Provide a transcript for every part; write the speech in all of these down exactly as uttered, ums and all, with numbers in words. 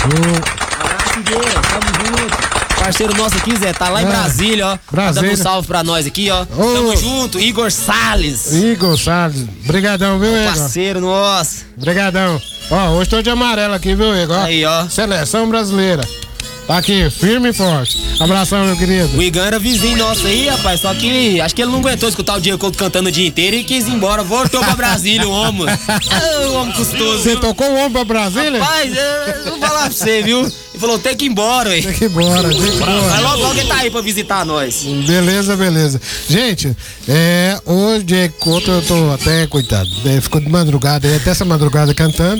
Abraço, Figueira, tamo junto. Parceiro nosso aqui, Zé, tá lá em Brasília, ó. Brasília. Tá dando um salve pra nós aqui, ó. Ô. Tamo junto, Igor Salles. Igor Salles, brigadão, viu, Igor? Parceiro nosso. Brigadão. Ó, hoje tô de amarelo aqui, viu, Igor? Aí, ó. Seleção brasileira. Tá aqui, firme e forte. Abração, meu querido. O Igor era vizinho nosso aí, rapaz, só que acho que ele não aguentou escutar o Diego Couto cantando o dia inteiro e quis ir embora. Voltou pra Brasília, o homem. Ah, o homem custoso. Você viu? tocou o homem pra Brasília? Rapaz, eu vou falar pra você, viu? Ele falou, tem que ir embora, ué. Tem que ir embora, tem que ir embora. Mas logo, logo ele tá aí pra visitar nós. Beleza, beleza. Gente, é, hoje Diego Couto eu tô até, coitado, é, ficou de madrugada, até essa madrugada cantando.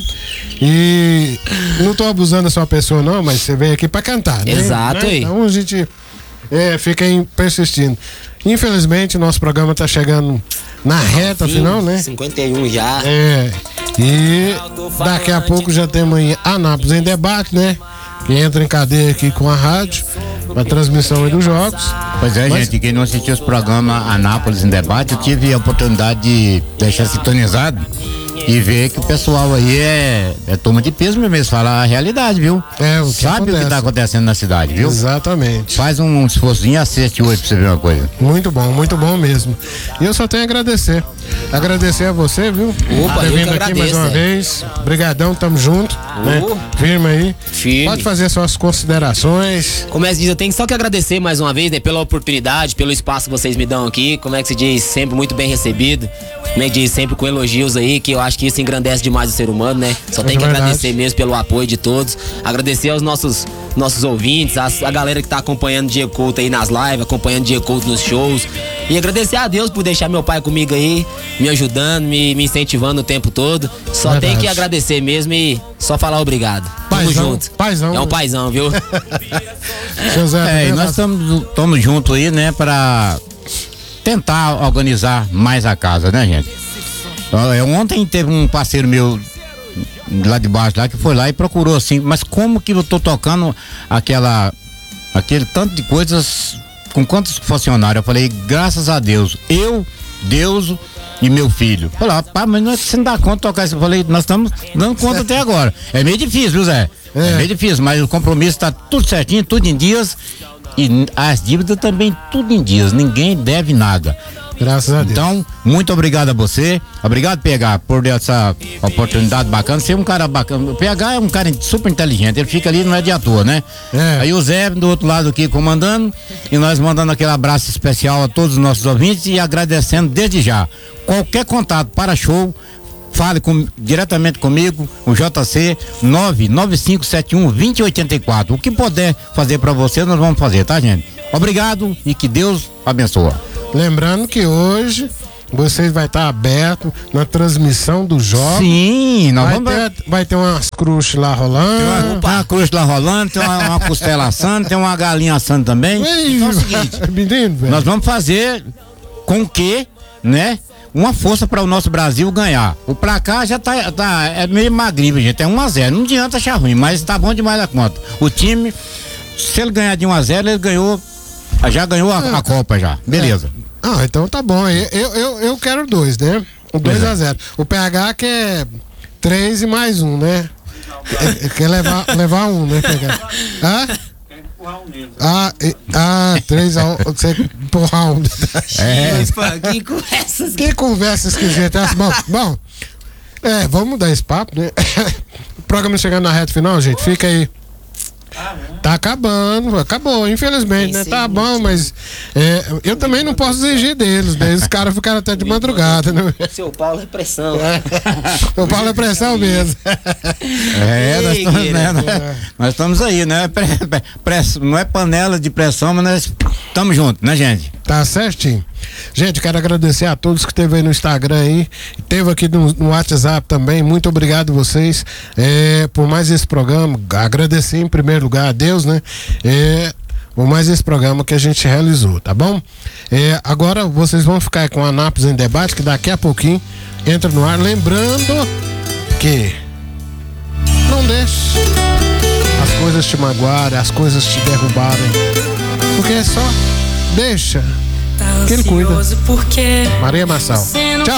E não tô abusando da sua pessoa, não, mas você veio aqui pra cantar, né? Exato, né? aí. Então a gente é, fica aí persistindo. Infelizmente, nosso programa tá chegando na reta final, né? cinquenta e um já. É. E daqui a pouco já temos aí Anápolis em Debate, né? Que entra em cadeia aqui com a rádio, a transmissão aí dos jogos. Pois é, Mas... gente, quem não assistiu os programas Anápolis em Debate, eu tive a oportunidade de deixar sintonizado e ver que o pessoal aí é, é turma de peso mesmo, eles falam a realidade, viu? É, o que Sabe acontece. o que tá acontecendo na cidade, viu? Exatamente. Faz um, um esforço e assiste hoje pra você ver uma coisa. Muito bom, muito bom mesmo. E eu só tenho a agradecer. Agradecer a você, viu? Opa, Por ter eu que vindo aqui agradeço, mais uma é. vez. Brigadão, tamo junto. Né? Firme aí. Firme. Pode fazer suas considerações. Como é que se diz, eu tenho só que agradecer mais uma vez, né, pela oportunidade, pelo espaço que vocês me dão aqui. Como é que se diz, sempre muito bem recebido. Como é que diz, sempre com elogios aí, que eu acho que isso engrandece demais o ser humano, né? Só tem É que verdade. agradecer mesmo pelo apoio de todos. Agradecer aos nossos, nossos ouvintes, a, a galera que tá acompanhando o Diego Couto aí nas lives, acompanhando o Diego Couto nos shows. E agradecer a Deus por deixar meu pai comigo aí, me ajudando, me, me incentivando o tempo todo. Só Verdade. tem que agradecer mesmo e só falar obrigado. Tamo Paizão, junto. paizão. É um paizão, viu? Seu Zé, É, e também, nós estamos juntos aí, né, pra tentar organizar mais a casa, né, gente? Ó, é, Ontem teve um parceiro meu lá de baixo, lá, que foi lá e procurou assim, mas como que eu tô tocando aquela, aquele tanto de coisas, com quantos funcionários? Eu falei, graças a Deus, eu, Deus e meu filho. Falei, pá, mas não é que você não dá conta de tocar isso. Eu falei, nós estamos dando conta até agora. É meio difícil, viu, Zé? É. é meio difícil, mas o compromisso tá tudo certinho, tudo em dias. E as dívidas também tudo em dias, ninguém deve nada. Graças a Deus. Então, muito obrigado a você. Obrigado, P H, por essa oportunidade bacana. Você é um cara bacana. O P H é um cara super inteligente. Ele fica ali, não é de à toa, né? É. Aí o Zé do outro lado aqui comandando. E nós mandando aquele abraço especial a todos os nossos ouvintes e agradecendo desde já. Qualquer contato para show, fale com, diretamente comigo, o J C nove nove cinco sete um, dois zero oito quatro. O que puder fazer para você, nós vamos fazer, tá, gente? Obrigado e que Deus abençoe. Lembrando que hoje vocês vai estar aberto na transmissão do jogo. Sim, nós Vai vamos. ter, vai ter umas cruzes lá rolando. Tem uma, tem uma cruz lá rolando, tem uma, uma costela assando, tem uma galinha assando também. Ei, Então é o seguinte, menino, velho. nós vamos fazer com que, né, uma força para o nosso Brasil ganhar. O pra cá já tá, tá é meio magrinho, gente, é um a zero, não adianta achar ruim, mas tá bom demais da conta. O time, se ele ganhar de um a zero, ele ganhou, já ganhou a, a Copa já, beleza. Ah, então tá bom. Eu, eu, eu quero dois, né? O dois a zero. O P H quer três e mais um, né? Quer, quer levar, levar um, né, P H? Hã? Ah, e, ah, três a um. Você empurrar um. É. Mas, pô, que conversas. Que conversa esquisita essa? Bom, bom, é, vamos dar esse papo, né? O programa chegando na reta final, gente, fica aí. Tá acabando, acabou, infelizmente, né? Tá bom, mas é, eu também não posso exigir deles, né? Os caras ficaram até de madrugada, né? Seu Paulo é pressão. O Paulo é pressão mesmo. É, nós estamos, né, né? Nós estamos aí, né? Pre, pre, press, não é panela de pressão, mas nós estamos juntos, né, gente? Tá certinho. Gente, quero agradecer a todos que esteve aí no Instagram aí, esteve aqui no, no WhatsApp também. Muito obrigado vocês é, por mais esse programa. Agradecer em primeiro lugar a Deus, né? É, por mais esse programa que a gente realizou, tá bom? É, agora vocês vão ficar com a Anápolis em Debate, que daqui a pouquinho entra no ar. Lembrando que não deixe as coisas te magoarem, as coisas te derrubarem, porque é só deixa que ele cuida. Maria Marçal. Tchau.